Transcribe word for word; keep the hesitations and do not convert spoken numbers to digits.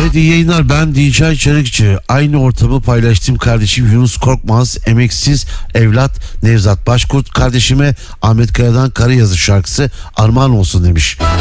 Evet, iyi yayınlar, ben D J Çarıkçı. Aynı ortamı paylaştığım kardeşim Yunus Korkmaz, emeksiz evlat Nevzat Başkurt kardeşime Ahmet Kaya'dan Karayazı şarkısı armağan olsun demiş.